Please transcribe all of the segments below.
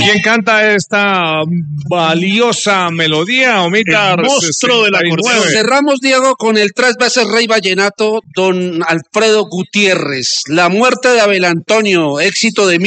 ¿Quién canta esta valiosa melodía? Omita, el monstruo del acordeón. Cerramos, Diego, con el 3 veces rey vallenato, don Alfredo Gutiérrez. La muerte de Abel Antonio, éxito de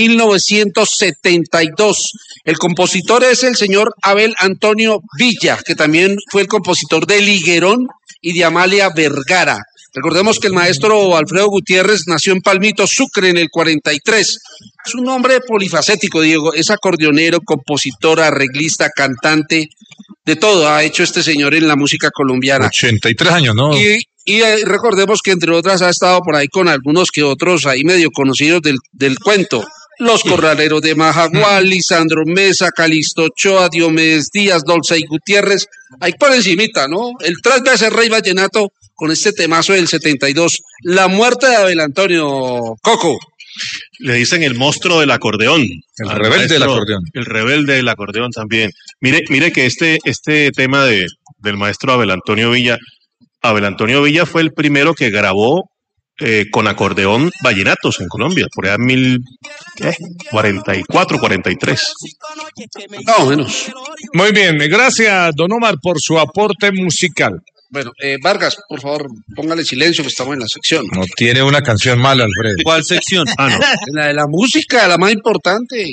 1972. El compositor es el señor Abel Antonio Villa, que también fue el compositor de Liguerón y de Amalia Vergara. Recordemos que el maestro Alfredo Gutiérrez nació en Palmito, Sucre, en el 43. Es un hombre polifacético, Diego. Es acordeonero, compositor, arreglista, cantante, de todo ha hecho este señor en la música colombiana. 83 años, ¿no? Y recordemos que entre otras ha estado por ahí con algunos que otros ahí medio conocidos del cuento. Los Corraleros de Majagual, Lisandro Mesa, Calixto Ochoa, Diomedes Díaz, Dolce y Gutiérrez. Ahí por encimita, ¿no? El 3 veces rey vallenato con este temazo del 72. La muerte de Abel Antonio. Coco. Le dicen el monstruo del acordeón. El rebelde del acordeón. El rebelde del acordeón también. Mire que este tema del maestro Abel Antonio Villa fue el primero que grabó con acordeón vallenatos en Colombia, por allá en 44, 43. No, menos. Muy bien, gracias, don Omar, por su aporte musical. Bueno, Vargas, por favor, póngale silencio que estamos en la sección. No tiene una canción mala, Alfredo. ¿Cuál sección? No. La de la música, la más importante.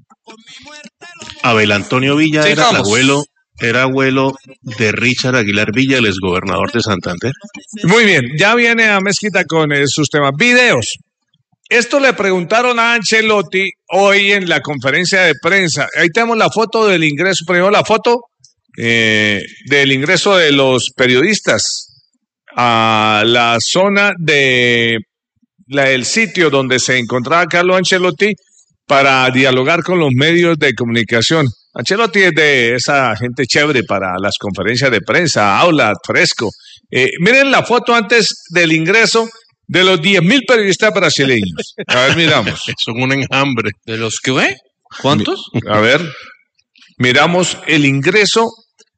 Abel Antonio Villa Sí, era abuelo de Richard Aguilar Villa, el exgobernador de Santander. Muy bien, ya viene a Mezquita con sus temas. Videos. Esto le preguntaron a Ancelotti hoy en la conferencia de prensa. Ahí tenemos la foto del ingreso. Primero la foto del ingreso de los periodistas a la zona del sitio donde se encontraba Carlo Ancelotti para dialogar con los medios de comunicación. Ancelotti es de esa gente chévere para las conferencias de prensa, habla fresco. Miren la foto antes del ingreso de los 10.000 periodistas brasileños. A ver, miramos. Son un enjambre. ¿De los que ve? ¿Cuántos? A ver, miramos el ingreso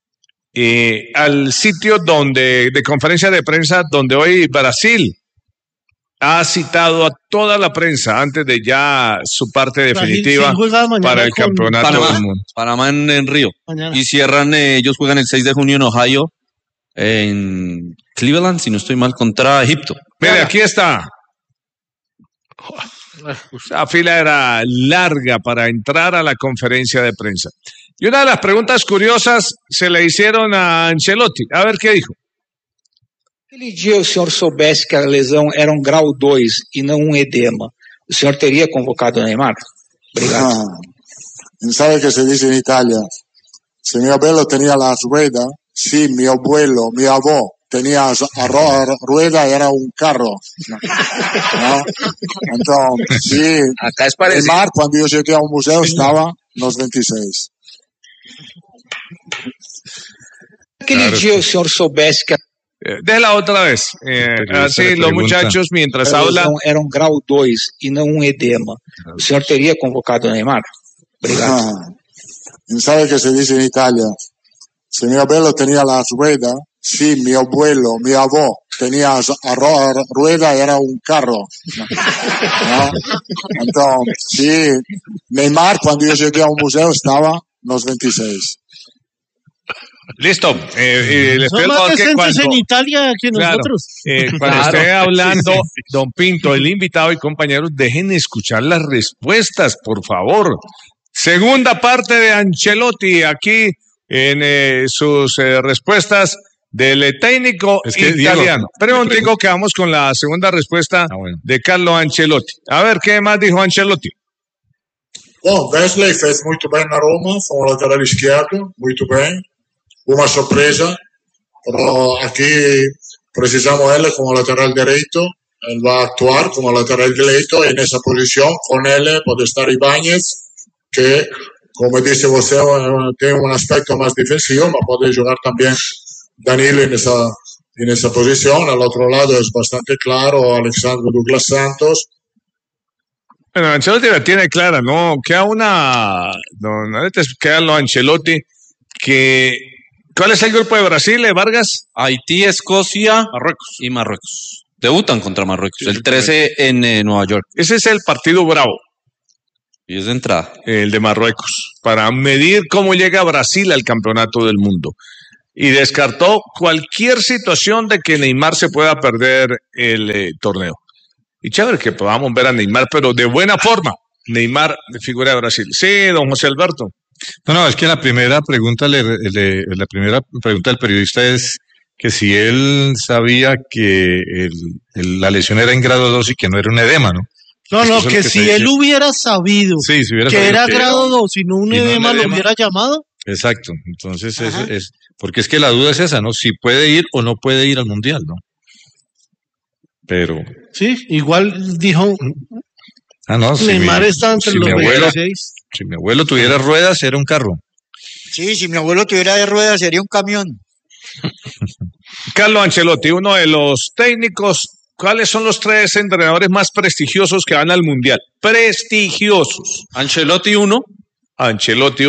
al sitio de conferencia de prensa donde hoy Brasil ha citado a toda la prensa antes de ya su parte definitiva para el campeonato del mundo. Panamá en Río. Mañana. Y cierran, ellos juegan el 6 de junio en Ohio, en Cleveland, si no estoy mal, contra Egipto. Mire, aquí está. La fila era larga para entrar a la conferencia de prensa. Y una de las preguntas curiosas se le hicieron a Ancelotti. A ver qué dijo. Aquele dia o senhor soubesse que a lesão era grau 2 e não edema, o senhor teria convocado o Neymar? Obrigado. ¿Sabe qué se dice en Italia? Si mi abuelo tenía la rueda, sí, mi abuelo, mi abuelo tenía rueda, era un carro. ¿No? Entonces, sí, acá es parecido. Neymar, cuando yo llegué a un museo, estaba en los 26. Aquele dia o senhor soubesse que déjala otra vez. Así los muchachos mientras hablan. Era grau 2 y no edema. O senhor teria convocado o Neymar? Obrigado. ¿Sabe qué se dice en Italia? Si mi abuelo tenía la rueda, sí, mi abuelo, mi abuelo tenía rueda, era un carro. ¿No? Entonces, sí, Neymar, cuando yo llegué a un museo, estaba en los 26. Listo. Les Son pido más que decentes en Italia que nosotros. Cuando esté hablando, don Pinto, el invitado y compañeros, dejen escuchar las respuestas, por favor. Segunda parte de Ancelotti, aquí en sus respuestas del técnico italiano. Pero digo que vamos con la segunda respuesta de Carlo Ancelotti. A ver, ¿qué más dijo Ancelotti? Bom, Wesley fez muito bem na Roma, foi um lateral esquerdo, muito bem. Una sorpresa, pero aquí precisamos él como lateral derecho. Él va a actuar como lateral derecho en esa posición. Con él puede estar Ibáñez, que, como dice usted, tiene un aspecto más defensivo, pero puede jugar también Danilo en esa posición. Al otro lado es bastante claro Alexandre Douglas Santos. Bueno, Ancelotti la tiene clara, ¿no? Queda queda lo Ancelotti que... ¿Cuál es el grupo de Brasil, Vargas? Haití, Escocia, Marruecos y Marruecos. Debutan contra Marruecos, el 13 en Nueva York. Ese es el partido bravo. Y es de entrada. El de Marruecos, para medir cómo llega Brasil al campeonato del mundo. Y descartó cualquier situación de que Neymar se pueda perder el torneo. Y chévere que podamos ver a Neymar, pero de buena forma. Neymar, de figura de Brasil. Sí, don José Alberto. No, es que la primera pregunta del periodista es que si él sabía que la lesión era en grado 2 y que no era un edema, ¿no? No, que si él hubiera sabido sí, si hubiera que sabido era que grado 2 y no un edema, lo hubiera llamado. Exacto, entonces es porque es que la duda es esa, ¿no? Si puede ir o no puede ir al Mundial, ¿no? Pero... Sí, igual dijo, no, Neymar está entre los 26. Si mi abuelo tuviera ruedas, era un carro. Sí, si mi abuelo tuviera de ruedas, sería un camión. Carlo Ancelotti, uno de los técnicos. ¿Cuáles son los 3 entrenadores más prestigiosos que van al Mundial? Prestigiosos. Ancelotti 1. Ancelotti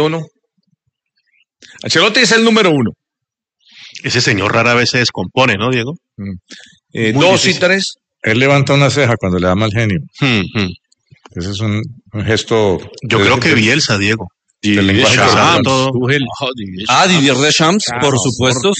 es el número 1. Ese señor rara vez se descompone, ¿no, Diego? 2 y 3. Él levanta una ceja cuando le da mal genio. Ese es un gesto... Yo creo que Bielsa, Diego. El lenguaje Didier Deschamps, por supuesto.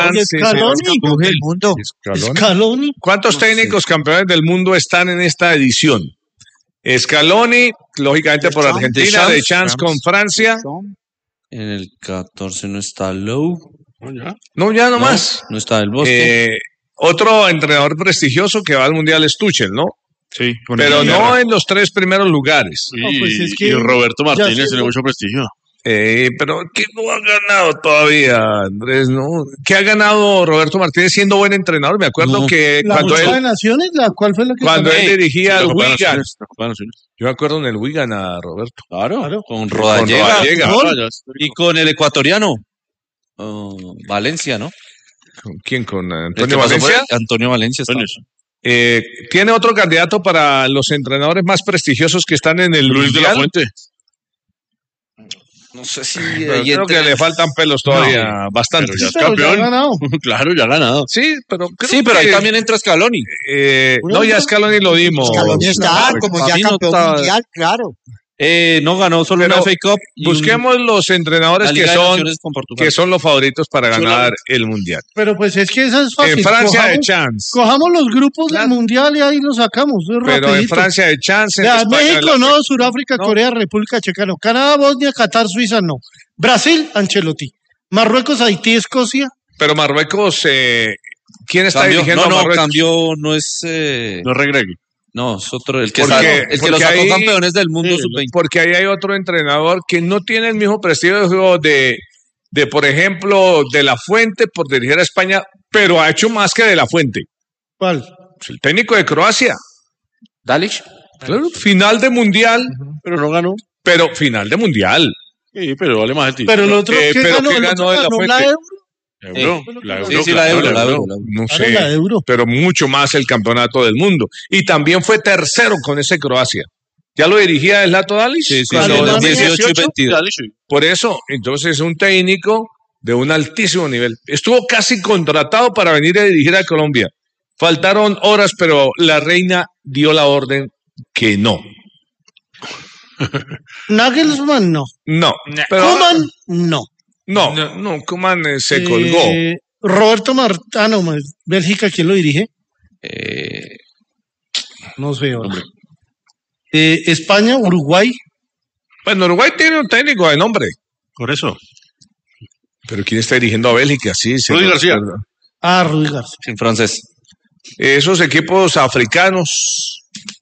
Scaloni. ¿Cuántos técnicos campeones del mundo están en esta edición? Scaloni, lógicamente por Argentina, Deschamps con Francia. En el 14 no está Lowe. No, ya no más. No está el Bosque. Otro entrenador prestigioso que va al Mundial es Tuchel, ¿no? Sí. Pero no en los 3 primeros lugares. Y Roberto Martínez tiene mucho prestigio. Pero ¿qué no ha ganado todavía, Andrés? ¿No? ¿Qué ha ganado Roberto Martínez siendo buen entrenador? Me acuerdo que cuando él... de Naciones, ¿cuál fue la que cuando él dirigía al Wigan. Yo me acuerdo en el Wigan a Roberto. Claro. Con Rodallega. Y con el ecuatoriano. Valencia, ¿no? ¿Con quién? ¿Con Antonio Valencia? Antonio Valencia. ¿Tiene otro candidato para los entrenadores más prestigiosos que están en el Luis Mundial? de la Fuente. No sé si... creo que le faltan pelos todavía, bastante. Pero ya es campeón. Claro, ya ha ganado. Sí, pero ahí también entra Scaloni. No, ya Scaloni lo dimos. Scaloni está como ya campeón mundial, claro. No ganó solo una FA Cup. Busquemos los entrenadores que son los favoritos para ganar el Mundial. Pero pues es que esa es fácil. En Francia de chance. Cojamos los grupos del Mundial y ahí los sacamos. Pero rapidito. en Francia de chance. México no, Sudáfrica, Corea, República Checa no. Canadá, Bosnia, Qatar, Suiza no. Brasil, Ancelotti. Marruecos, Haití, Escocia. Pero Marruecos, ¿quién está dirigiendo a Marruecos? Cambió, no es... No regregue. No, es otro, el que lo sacó campeones del mundo sub-20. Porque ahí hay otro entrenador que no tiene el mismo prestigio de, por ejemplo, de La Fuente por dirigir a España, pero ha hecho más que de La Fuente. ¿Cuál? El técnico de Croacia. Dalic. Claro, final de Mundial. Pero no ganó. Pero final de Mundial. Sí, pero vale más el título. Pero el otro que ganó de La Fuente. La Euro. La Euro. No sé, pero mucho más el campeonato del mundo. Y también fue tercero con ese Croacia. ¿Ya lo dirigía Zlatko Dalic? Sí, 18 y 22. Por eso, entonces es un técnico de un altísimo nivel. Estuvo casi contratado para venir a dirigir a Colombia. Faltaron horas, pero la reina dio la orden que no. Nagelsmann no. No. Koeman no. No, Koeman se colgó. Roberto Martano, Bélgica, ¿quién lo dirige? No sé. España, Uruguay. Bueno, Uruguay tiene un técnico de nombre. Por eso. Pero ¿quién está dirigiendo a Bélgica? Sí, Rudy García. Rudy García. En francés. Esos equipos africanos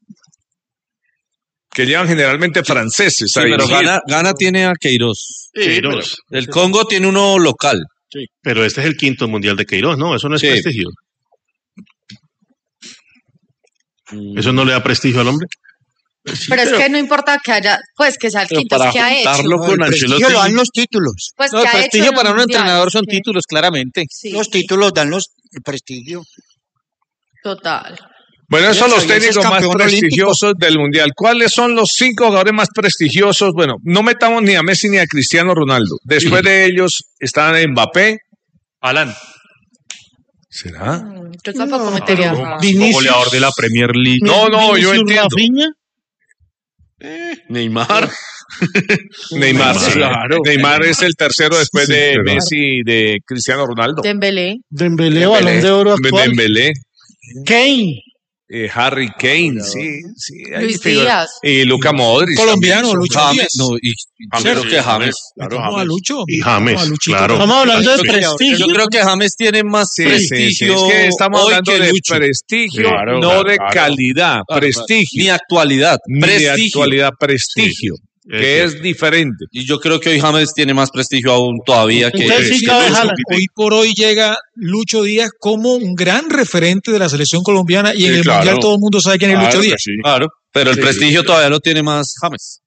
que llevan generalmente franceses. Sí, pero Ghana tiene a Queiroz. Queiroz. El Congo tiene uno local. Sí, pero este es el 5º mundial de Queiroz, ¿no? Eso no es prestigio. ¿Eso no le da prestigio al hombre? Pero es que no importa que haya, pues que sea el quinto, es que ha hecho. Con el prestigio lo dan los títulos. Pues no, el prestigio para un entrenador son sí. títulos, claramente. Sí. Los títulos dan el prestigio. Total. Bueno, esos son los técnicos más prestigiosos del Mundial. ¿Cuáles son los 5 jugadores más prestigiosos? Bueno, no metamos ni a Messi ni a Cristiano Ronaldo. Después de ellos están Mbappé. Alan. ¿Será? Yo tampoco metería a goleador de la Premier League. No, yo entiendo. Rafinha. Neymar. Neymar, sí. Claro. Neymar es el tercero después de pero- Messi y de Cristiano Ronaldo. Dembélé. Dembélé, Balón de Oro actual. Dembélé, Kane. Harry Kane, sí. Ahí Luis figura. Díaz. Y Luka Modric. Colombiano, también. Lucho James, Díaz. no, y creo que James. Metemos a Lucho. Y James, Metemos a Luchito. claro. Estamos hablando de Yo prestigio. creo que James tiene más Sí, prestigio. Es que estamos hoy hablando que de Lucho. prestigio, Claro, no de claro. calidad. Claro, Prestigio. Ni actualidad. Ni de Prestigio. actualidad, prestigio. Que es diferente. Y yo creo que hoy James tiene más prestigio aún todavía que. Entonces sí que cabe Lucho. Haaland. Hoy por hoy llega Lucho Díaz como un gran referente de la selección colombiana y en Sí, el claro. Mundial todo el mundo sabe quién es Lucho Claro que Díaz. sí. Claro, pero el prestigio todavía lo tiene más James.